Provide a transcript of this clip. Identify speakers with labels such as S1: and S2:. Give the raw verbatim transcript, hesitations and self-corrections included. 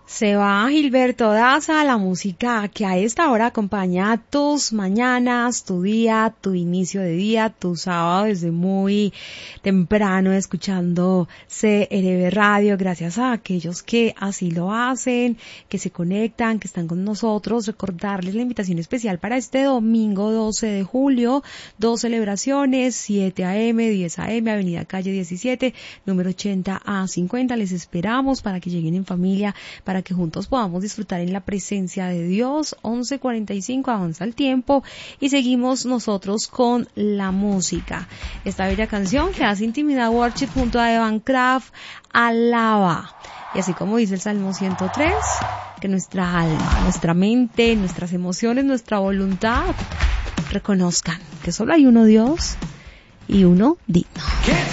S1: Se va Gilberto Daza, la música que a esta hora acompaña tus mañanas, tu día, tu inicio de día, tu sábado desde muy temprano escuchando C R V Radio. Gracias a aquellos que así lo hacen, que se conectan, que están con nosotros. Recordarles la invitación especial para este domingo doce de julio, dos celebraciones, siete a eme, diez a eme, Avenida Calle diecisiete, número ochenta a cincuenta. Les esperamos para que lleguen en familia, para que juntos podamos disfrutar en la presencia de Dios. once cuarenta y cinco, avanza el tiempo y seguimos nosotros con la música. Esta bella canción que hace Intimidad Worship junto a Evan Craft, Alaba. Y así como dice el Salmo ciento tres, que nuestra alma, nuestra mente, nuestras emociones, nuestra voluntad reconozcan que solo hay uno Dios y uno digno.